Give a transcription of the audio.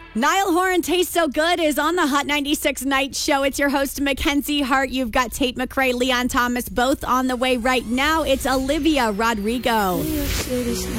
Niall Horan, Tastes So Good is on the Hot 96 Night Show. It's your host, Mackenzie Hart. You've got Tate McRae, Leon Thomas, both on the way right now. It's Olivia Rodrigo.